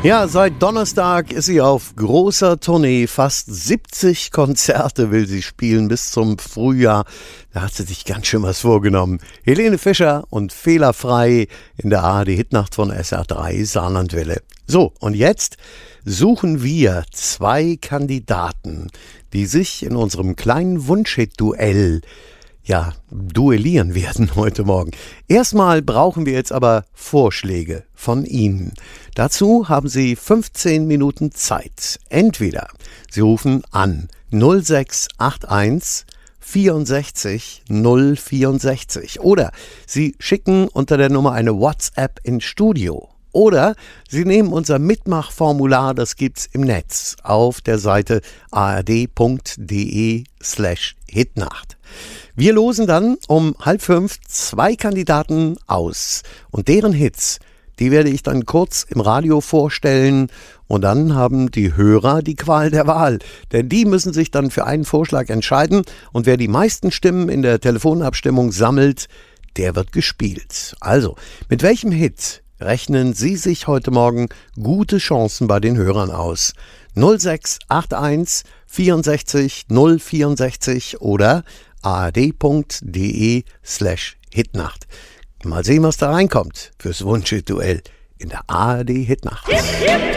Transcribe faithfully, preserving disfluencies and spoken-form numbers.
Ja, seit Donnerstag ist sie auf großer Tournee. Fast siebzig Konzerte will sie spielen bis zum Frühjahr. Da hat sie sich ganz schön was vorgenommen. Helene Fischer und Fehlerfrei in der A R D-Hitnacht von S R drei Saarlandwelle. So, und jetzt suchen wir zwei Kandidaten, die sich in unserem kleinen Wunschhit-Duell ja, duellieren werden heute Morgen. Erstmal brauchen wir jetzt aber Vorschläge von Ihnen. Dazu haben Sie fünfzehn Minuten Zeit. Entweder Sie rufen an null sechs acht eins vierundsechzig null vierundsechzig oder Sie schicken unter der Nummer eine WhatsApp ins Studio. Oder Sie nehmen unser Mitmachformular, das gibt's im Netz auf der Seite ard.de slash Hitnacht. Wir losen dann um halb fünf zwei Kandidaten aus und deren Hits, die werde ich dann kurz im Radio vorstellen und dann haben die Hörer die Qual der Wahl, denn die müssen sich dann für einen Vorschlag entscheiden und wer die meisten Stimmen in der Telefonabstimmung sammelt, der wird gespielt. Also, mit welchem Hit rechnen Sie sich heute Morgen gute Chancen bei den Hörern aus? null sechs acht eins vierundsechzig null vierundsechzig oder ard.de slash Hitnacht. Mal sehen, was da reinkommt fürs Wunschhit-Duell in der A R D Hitnacht.